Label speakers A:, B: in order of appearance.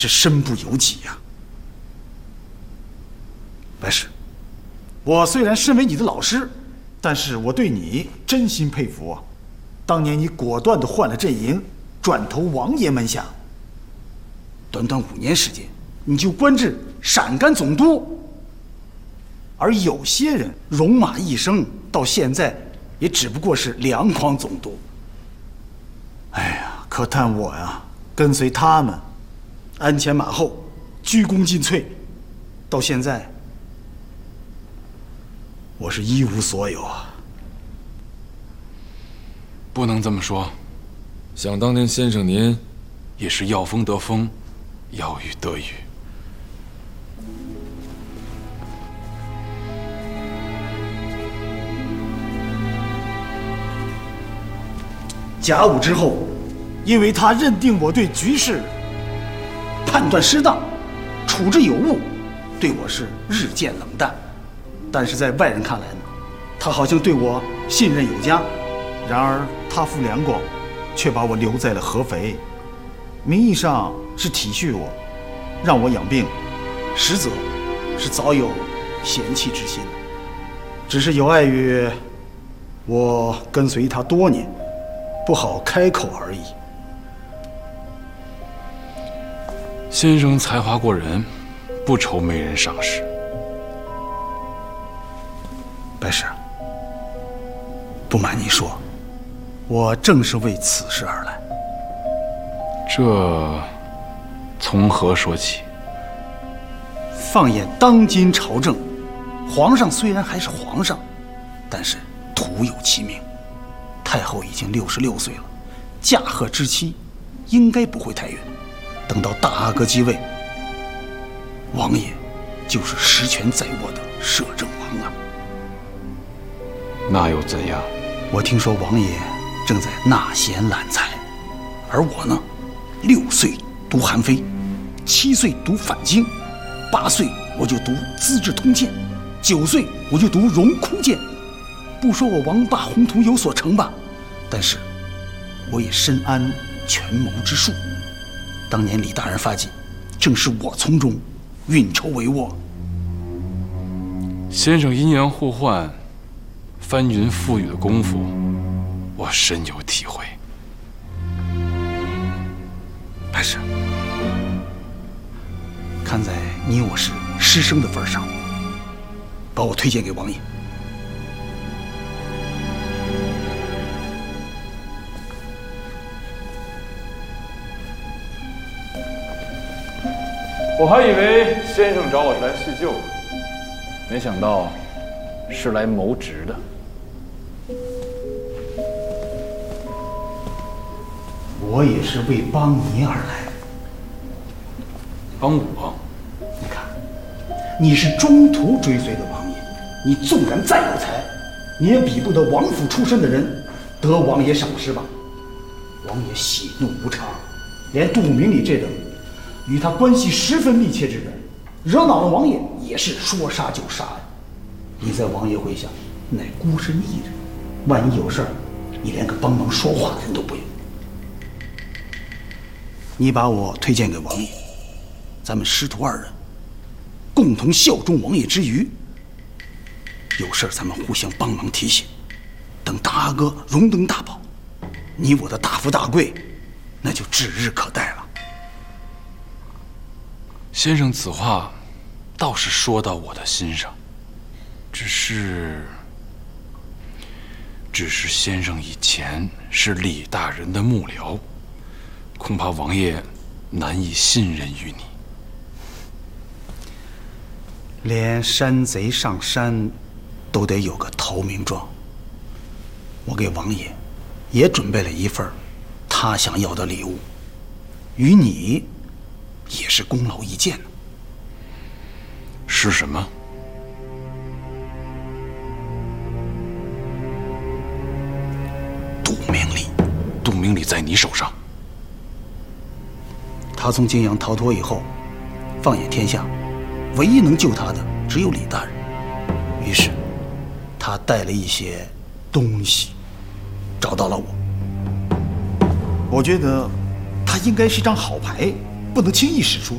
A: 这身不由己呀。白氏，我虽然身为你的老师，但是我对你真心佩服啊！当年你果断地换了阵营，转投王爷门下。短短5年时间，你就官至陕甘总督。而有些人戎马一生，到现在也只不过是两广总督。哎呀，可叹我呀，跟随他们，鞍前马后，鞠躬尽瘁，到现在，我是一无所有啊！
B: 不能这么说，想当年先生您也是要风得风，要雨得雨。
A: 甲午之后，因为他认定我对局势判断失当，处置有误，对我是日渐冷淡。但是在外人看来呢，他好像对我信任有加。然而他赴两广，却把我留在了合肥，名义上是体恤我，让我养病，实则是早有嫌弃之心。只是有碍于我跟随他多年，不好开口而已。
B: 先生才华过人，不愁没人赏识。
A: 白氏，不瞒你说，我正是为此事而来。
B: 这从何说起？
A: 放眼当今朝政，皇上虽然还是皇上，但是徒有其名。太后已经66岁了，驾鹤之期应该不会太远。等到大阿哥继位，王爷就是实权在握的摄政王啊。
B: 那又怎样？
A: 我听说王爷正在纳贤揽才，而我呢，6岁读韩非，7岁读范经，8岁我就读《资治通鉴》，9岁我就读《荣枯鉴》。不说我王霸宏图有所成吧，但是我也深谙权谋之术。当年李大人发迹，正是我从中运筹帷幄。
B: 先生阴阳互换、翻云覆雨的功夫，我深有体会。
A: 白氏，看在你我是师生的份上，把我推荐给王爷。
B: 我还以为先生找我是来叙旧，没想到是来谋职的。
A: 我也是为帮你而来。
B: 帮我？
A: 你看，你是中途追随的王爷，你纵然再有才，你也比不得王府出身的人得王爷赏识吧？王爷喜怒无常，连杜明礼这等与他关系十分密切之人，惹恼了王爷也是说杀就杀呀。你在王爷麾下乃孤身一人，万一有事儿，你连个帮忙说话的人都不有。你把我推荐给王爷，咱们师徒2人共同效忠王爷之余，有事咱们互相帮忙提携。等大阿哥荣登大宝，你我的大富大贵，那就指日可待了。
B: 先生此话倒是说到我的心上，只是先生以前是李大人的幕僚，恐怕王爷难以信任于你。
A: 连山贼上山都得有个投名状，我给王爷也准备了一份他想要的礼物，与你也是功劳一件呢。
B: 是什么？
A: 杜明礼。
B: 杜明礼在你手上。
A: 他从泾阳逃脱以后，放眼天下，唯一能救他的只有李大人。于是，他带了一些东西，找到了我。我觉得他应该是张好牌，不能轻易使出。